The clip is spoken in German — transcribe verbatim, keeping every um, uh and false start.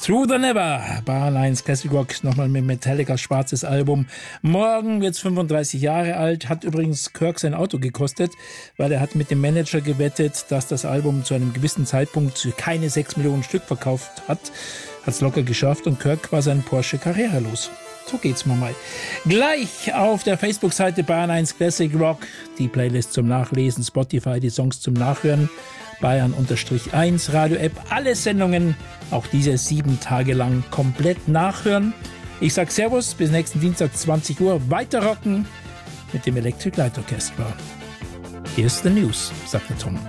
Through the Never, Bayern eins Classic Rock, nochmal mit Metallica, schwarzes Album. Morgen wird's fünfunddreißig Jahre alt, hat übrigens Kirk sein Auto gekostet, weil er hat mit dem Manager gewettet, dass das Album zu einem gewissen Zeitpunkt keine sechs Millionen Stück verkauft hat. Hat's locker geschafft und Kirk war sein Porsche karrierelos. So geht's mal mal. Gleich auf der Facebook-Seite Bayern eins Classic Rock, die Playlist zum Nachlesen, Spotify, die Songs zum Nachhören, Bayern eins Radio-App, alle Sendungen, auch diese sieben Tage lang komplett nachhören. Ich sag Servus, bis nächsten Dienstag zwanzig Uhr, weiter rocken mit dem Electric Light Orchestra. Here's the news, sagt der Tom.